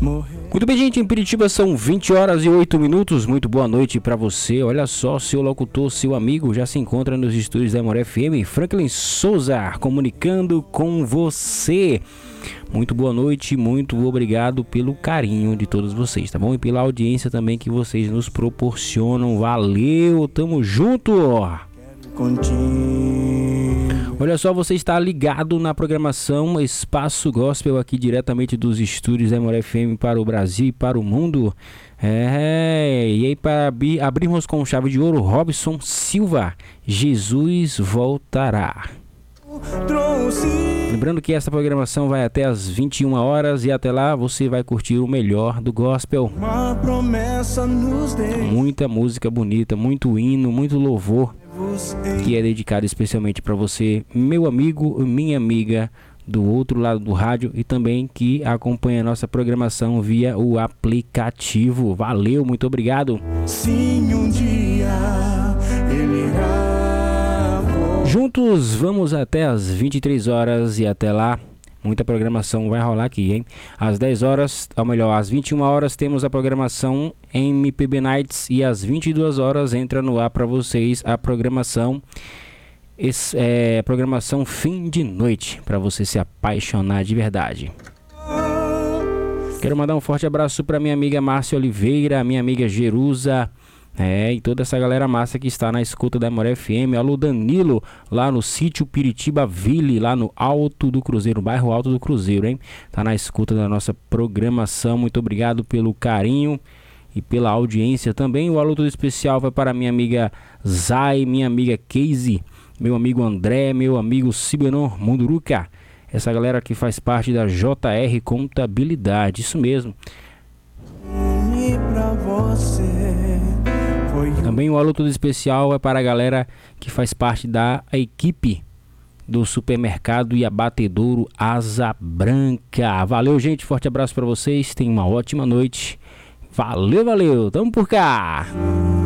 Muito bem, gente, em Piritiba são 20 horas e 8 minutos. Muito boa noite pra você. Olha só, seu locutor, seu amigo já se encontra nos estúdios da Amor FM, Franklin Souza, comunicando com você. Muito boa noite, muito obrigado pelo carinho de todos vocês, tá bom? E pela audiência também que vocês nos proporcionam. Valeu, tamo junto! Olha só, você está ligado na programação Espaço Gospel aqui diretamente dos estúdios da Amor FM para o Brasil e para o mundo. E aí, para abrirmos com chave de ouro, Robson Silva, Jesus voltará. Lembrando que essa programação vai até as 21 horas e até lá você vai curtir o melhor do gospel. Muita música bonita, muito hino, muito louvor, que é dedicado especialmente para você, meu amigo, minha amiga, do outro lado do rádio e também que acompanha a nossa programação via o aplicativo. Valeu, muito obrigado. Sim, um dia ele irá. Juntos vamos até as 23 horas e até lá muita programação vai rolar aqui, hein? Às 10 horas, ou melhor, às 21 horas temos a programação MPB Nights e às 22 horas entra no ar para vocês a programação programação fim de noite, para você se apaixonar de verdade. Quero mandar um forte abraço para minha amiga Márcia Oliveira, minha amiga Jerusa, e toda essa galera massa que está na escuta da Amor FM. Alô Danilo, lá no sítio Piritiba Ville, lá no Alto do Cruzeiro, bairro Alto do Cruzeiro, hein? Tá na escuta da nossa programação. Muito obrigado pelo carinho e pela audiência também. O alô todo especial vai para minha amiga Zay, minha amiga Casey, meu amigo André, meu amigo Cibenor Munduruca, essa galera que faz parte da JR Contabilidade, isso mesmo. E pra você. Também o alô todo especial é para a galera que faz parte da equipe do supermercado e abatedouro Asa Branca. Valeu, gente, forte abraço para vocês, tenham uma ótima noite. Valeu, tamo por cá.